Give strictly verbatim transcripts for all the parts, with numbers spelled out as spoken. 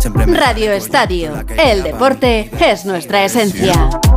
Radio Estadio, el deporte es nuestra esencia.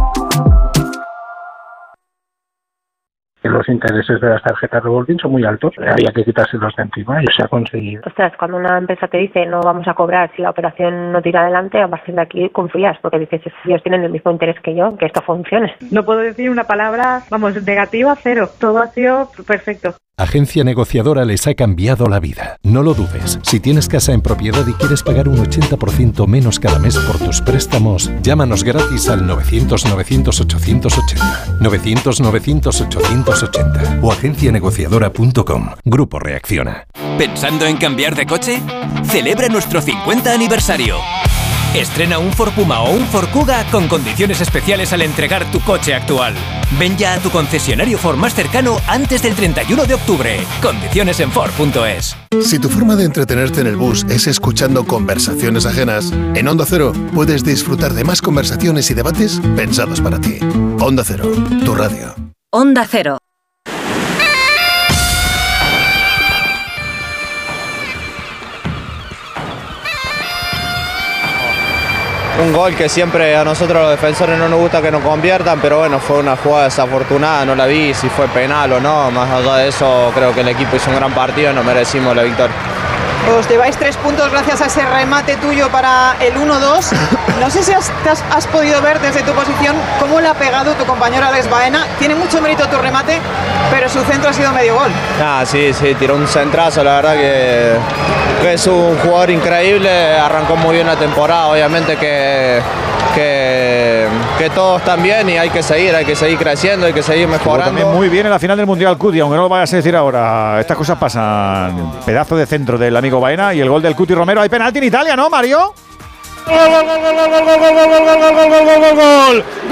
Los intereses de las tarjetas revolving son muy altos, había que quitárselos de encima y se ha conseguido. Ostras, cuando una empresa te dice no vamos a cobrar si la operación no tira adelante, a partir de aquí confías, porque dices, ellos tienen el mismo interés que yo, que esto funcione. No puedo decir una palabra, vamos, negativa, cero. Todo ha sido perfecto. Agencia Negociadora les ha cambiado la vida. No lo dudes. Si tienes casa en propiedad y quieres pagar un ochenta por ciento menos cada mes por tus préstamos, llámanos gratis al novecientos novecientos ochocientos ochenta. novecientos novecientos ochocientos ochenta o agencia negociadora punto com. Grupo Reacciona. ¿Pensando en cambiar de coche? Celebra nuestro cincuenta aniversario. Estrena un Ford Puma o un Ford Kuga con condiciones especiales al entregar tu coche actual. Ven ya a tu concesionario Ford más cercano antes del treinta y uno de octubre. Condiciones en Ford punto es. Si tu forma de entretenerte en el bus es escuchando conversaciones ajenas, en Onda Cero puedes disfrutar de más conversaciones y debates pensados para ti. Onda Cero, tu radio. Onda Cero. Un gol que siempre a nosotros los defensores no nos gusta que nos conviertan, pero bueno, fue una jugada desafortunada, no la vi si fue penal o no, más allá de eso creo que el equipo hizo un gran partido y nos merecimos la victoria. Os lleváis tres puntos gracias a ese remate tuyo para el uno dos. No sé si has, has, has podido ver desde tu posición cómo le ha pegado tu compañero Alex Baena. Tiene mucho mérito tu remate, pero su centro ha sido medio gol. Ah, sí, sí, tiró un centrazo, la verdad que, que es un jugador increíble, arrancó muy bien la temporada, obviamente que, que, que todos están bien y hay que seguir, hay que seguir creciendo, hay que seguir mejorando. También muy bien en la final del Mundial Cuti, aunque no lo vayas a decir ahora, estas cosas pasan. Pedazo de centro del amigo Baena y el gol del Cuti Romero. Hay penalti en Italia, ¿no, Mario? ¡Gol, gol, gol, gol, gol, gol, gol, gol, gol, gol, gol, gol, gol!